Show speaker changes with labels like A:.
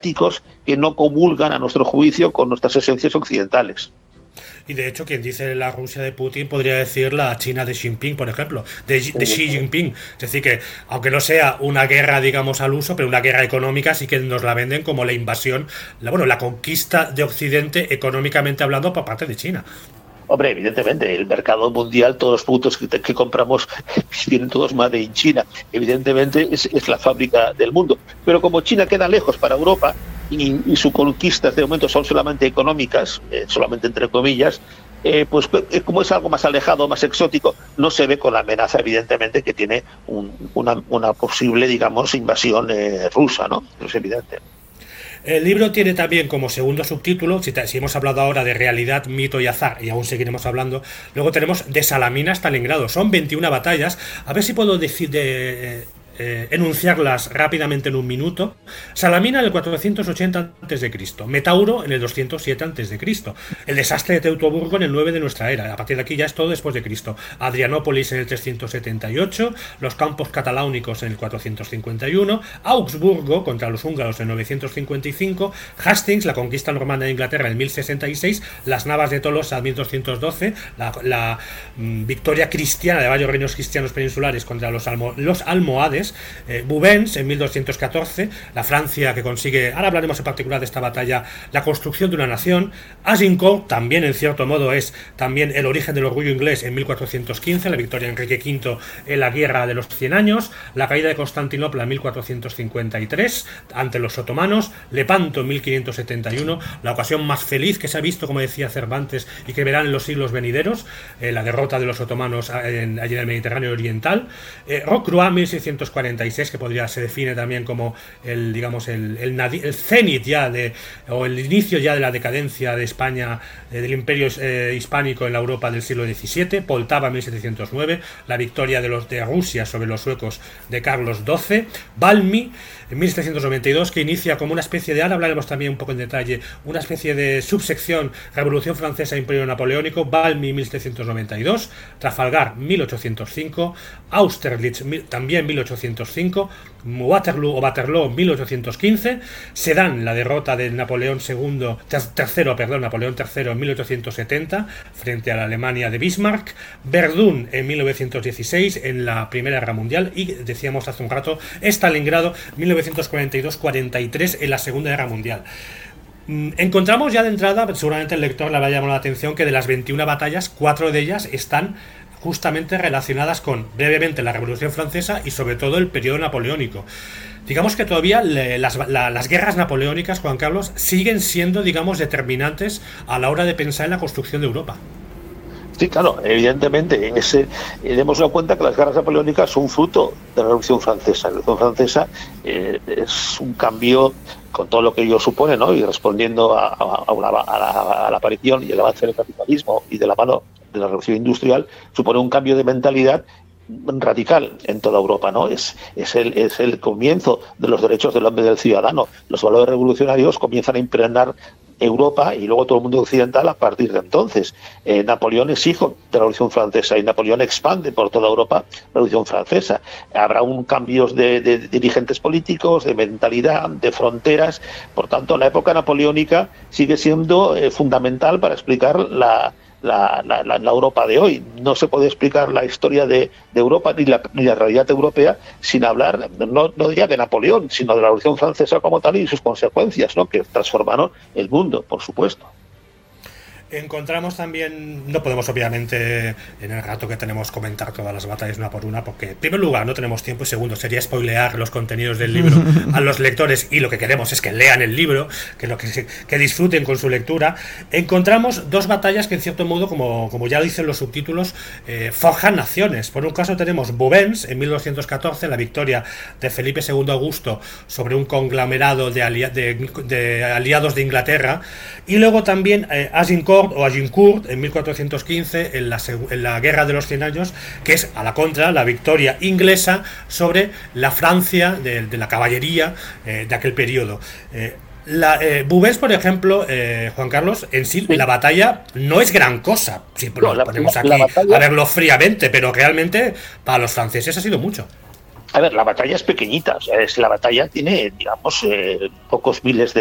A: prácticos que no comulgan, a nuestro juicio, con nuestras esencias occidentales.
B: Y de hecho, quien dice la Rusia de Putin podría decir la China de Xi Jinping, por ejemplo, de Xi Jinping. Es decir, que aunque no sea una guerra, digamos, al uso, pero una guerra económica, sí que nos la venden como la invasión, la conquista de Occidente económicamente hablando por parte de China.
A: Hombre, evidentemente, el mercado mundial, todos los productos que compramos vienen todos made in China. Evidentemente es la fábrica del mundo. Pero como China queda lejos para Europa y sus conquistas de momento son solamente económicas, solamente entre comillas, pues como es algo más alejado, más exótico, no se ve con la amenaza, evidentemente, que tiene una posible, digamos, invasión rusa, ¿no? Es evidente.
B: El libro tiene también como segundo subtítulo, si hemos hablado ahora de realidad, mito y azar, y aún seguiremos hablando, luego tenemos de Salamina a Stalingrado. Son 21 batallas. A ver si puedo decir enunciarlas rápidamente en un minuto. Salamina en el 480 a.C., Metauro en el 207 a.C., el desastre de Teutoburgo en el 9 de nuestra era, a partir de aquí ya es todo después de Cristo, Adrianópolis en el 378, los campos cataláunicos en el 451, Augsburgo contra los húngaros en 955, Hastings, la conquista normanda de Inglaterra en 1066, las Navas de Tolosa en 1212, la victoria cristiana de varios reinos cristianos peninsulares contra los almohades, Bouvines en 1214, la Francia que consigue, ahora hablaremos en particular de esta batalla, la construcción de una nación. Agincourt también en cierto modo es también el origen del orgullo inglés en 1415, la victoria de Enrique V en la guerra de los 100 años, la caída de Constantinopla en 1453 ante los otomanos, Lepanto en 1571, la ocasión más feliz que se ha visto, como decía Cervantes, y que verán en los siglos venideros, la derrota de los otomanos allí en el Mediterráneo oriental, Rocroi 1646, que se define también como el, digamos, el cenit ya o el inicio ya de la decadencia de España, del imperio hispánico en la Europa del siglo XVII, Poltava 1709, la victoria de Rusia sobre los suecos de Carlos XII, Valmy en 1792, que inicia como una especie de, ahora hablaremos también un poco en detalle, una especie de subsección, Revolución Francesa, Imperio Napoleónico, Valmy 1792, Trafalgar 1805, Austerlitz también 1805, Waterloo 1815, Sedan, la derrota de Napoleón Napoleón III en 1870 frente a la Alemania de Bismarck, Verdún en 1916 en la Primera Guerra Mundial y, decíamos hace un rato, Stalingrado 1942-43 en la Segunda Guerra Mundial. Encontramos ya de entrada, seguramente el lector le va a llamar la atención, que de las 21 batallas, 4 de ellas están justamente relacionadas con, brevemente, la Revolución Francesa y sobre todo el periodo napoleónico. Digamos que todavía las guerras napoleónicas, Juan Carlos, siguen siendo, digamos, determinantes a la hora de pensar en la construcción de Europa.
A: Sí, claro, evidentemente. Demos en cuenta que las guerras napoleónicas son fruto de la Revolución Francesa. La Revolución Francesa es un cambio con todo lo que ello supone, ¿no? Y respondiendo a la aparición y el avance del capitalismo y de la mano de la revolución industrial, supone un cambio de mentalidad radical en toda Europa, ¿no? Es el comienzo de los derechos del hombre y del ciudadano. Los valores revolucionarios comienzan a impregnar Europa y luego todo el mundo occidental a partir de entonces. Napoleón es hijo de la Revolución Francesa y Napoleón expande por toda Europa la Revolución Francesa. Habrá un cambios de dirigentes políticos, de mentalidad, de fronteras. Por tanto, la época napoleónica sigue siendo fundamental para explicar la Europa de hoy. No se puede explicar la historia de Europa ni la realidad europea sin hablar, no ya de Napoleón, sino de la Revolución Francesa como tal y sus consecuencias, ¿no? Que transformaron el mundo, por supuesto.
B: Encontramos también, no podemos obviamente en el rato que tenemos comentar todas las batallas una por una, porque en primer lugar no tenemos tiempo y segundo sería spoilear los contenidos del libro a los lectores, y lo que queremos es que lean el libro, que disfruten con su lectura. Encontramos dos batallas que en cierto modo, como ya dicen los subtítulos, forjan naciones. Por un caso tenemos Bouvines en 1214, la victoria de Felipe II Augusto sobre un conglomerado de aliados de Inglaterra, y luego también Agincourt en 1415 en la Guerra de los 100 años, que es a la contra la victoria inglesa sobre la Francia de la caballería de aquel periodo. Bouvines, por ejemplo, Juan Carlos, en sí la batalla no es gran cosa, si ponemos aquí a verlo fríamente, pero realmente para los franceses ha sido mucho.
A: A ver, la batalla es pequeñita, o sea, la batalla tiene, digamos, pocos miles